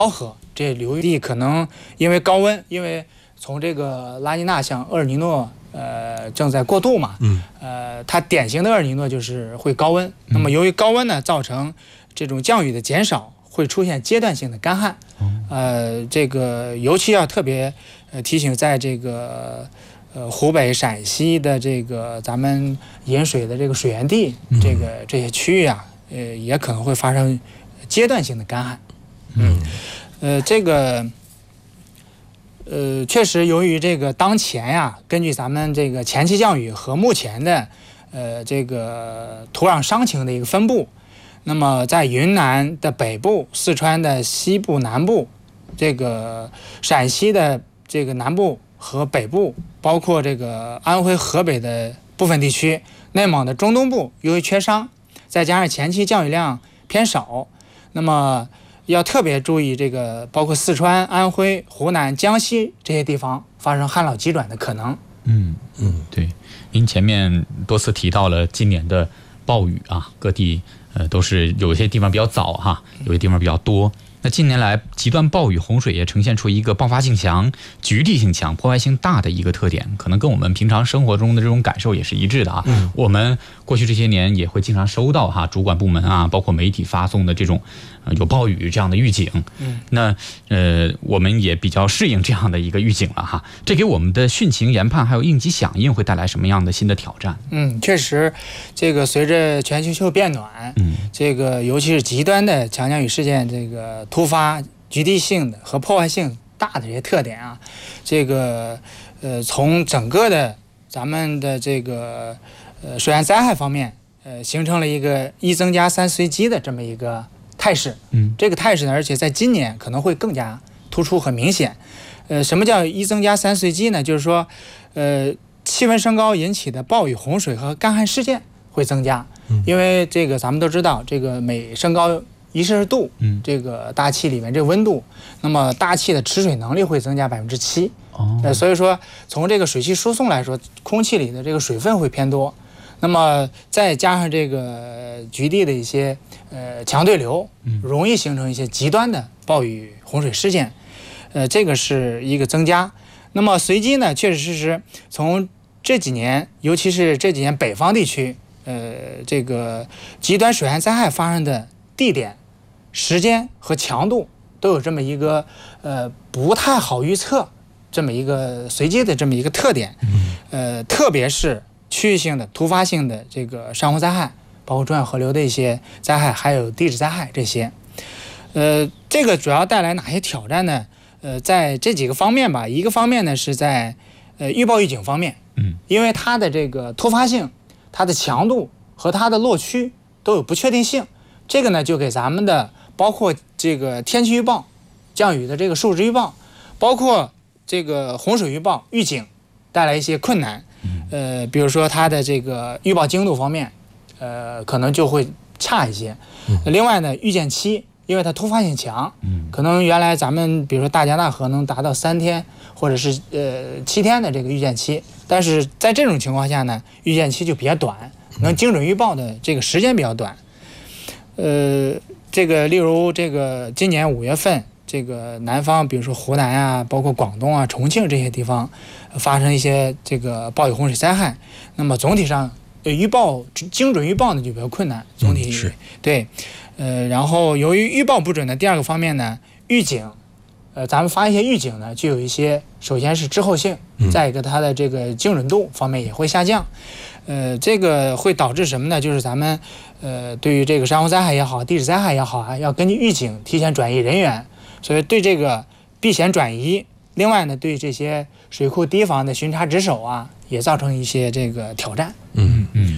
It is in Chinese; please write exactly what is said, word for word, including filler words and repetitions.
洱河这流域地可能因为高温，因为从这个拉尼娜向厄尔尼诺呃正在过渡嘛， 嗯， 呃，它典型的厄尔尼诺就是会高温，那么由于高温呢，造成这种降雨的减少，会出现阶段性的干旱，呃，这个尤其要特别呃提醒，在这个呃湖北、陕西的这个咱们饮水的这个水源地，这个这些区域啊，呃，也可能会发生阶段性的干旱，嗯，呃，这个。呃，确实，由于这个当前呀，根据咱们这个前期降雨和目前的呃这个土壤伤情的一个分布，那么在云南的北部、四川的西部、南部，这个陕西的这个南部和北部，包括这个安徽、河北的部分地区，内蒙的中东部，由于缺伤，再加上前期降雨量偏少，那么要特别注意这个，包括四川、安徽、湖南、江西这些地方发生旱涝急转的可能。 嗯嗯，对，您前面多次提到了今年的暴雨啊，各地呃都是有些地方比较早哈，有些地方比较多。那近年来极端暴雨洪水也呈现出一个爆发性强、局地性强、破坏性大的一个特点，可能跟我们平常生活中的这种感受也是一致的啊。嗯、我们过去这些年也会经常收到哈主管部门啊，包括媒体发送的这种、呃、有暴雨这样的预警。嗯，那呃我们也比较适应这样的一个预警了哈。这给我们的汛情研判还有应急响应会带来什么样的新的挑战？ 嗯，确实，这个随着全球气候变暖，嗯，这个尤其是极端的强降雨事件，这个突发、局地性的和破坏性大的这些特点啊，这个呃，从整个的咱们的这个呃水岸灾害方面，呃，形成了一个一增加三随机的这么一个态势。嗯，这个态势呢，而且在今年可能会更加突出和明显。呃，什么叫一增加三随机呢？就是说，呃，气温升高引起的暴雨、洪水和干旱事件会增加，因为这个咱们都知道，这个每升高一摄氏度，嗯，这个大气里面这个温度，那么大气的持水能力会增加百分之七。哦，呃，所以说从这个水汽输送来说，空气里的这个水分会偏多，那么再加上这个局地的一些呃强对流，容易形成一些极端的暴雨洪水事件，呃，这个是一个增加。那么随机呢，确实实实从这几年，尤其是这几年北方地区，呃，这个极端水岸灾害发生的地点、时间和强度都有这么一个呃不太好预测这么一个随机的这么一个特点，呃，特别是区域性的、突发性的这个山洪灾害，包括中小河流的一些灾害，还有地质灾害这些，呃，这个主要带来哪些挑战呢？呃，在这几个方面吧，一个方面呢是在呃预报预警方面，嗯，因为它的这个突发性、它的强度和它的落区都有不确定性，这个呢就给咱们的包括这个天气预报、降雨的这个数值预报，包括这个洪水预报、预警带来一些困难。呃，比如说它的这个预报精度方面，呃，可能就会差一些。另外呢，预见期，因为它突发性强，可能原来咱们比如说大江大河能达到三天或者是呃七天的这个预见期，但是在这种情况下呢，预见期就比较短，能精准预报的这个时间比较短。呃，这个例如这个今年五月份，这个南方，比如说湖南啊，包括广东啊、重庆这些地方，发生一些这个暴雨洪水灾害，那么总体上预报精准预报呢就比较困难，总体、嗯、 是对，呃，然后由于预报不准的第二个方面呢，预警，呃，咱们发一些预警呢，就有一些，首先是滞后性，再一个它的这个精准度方面也会下降，呃，这个会导致什么呢？就是咱们呃对于这个山洪灾害也好，地质灾害也好啊，要根据预警提前转移人员，所以对这个避险转移，另外呢，对这些水库堤防的巡查值守啊，也造成一些这个挑战。 嗯嗯。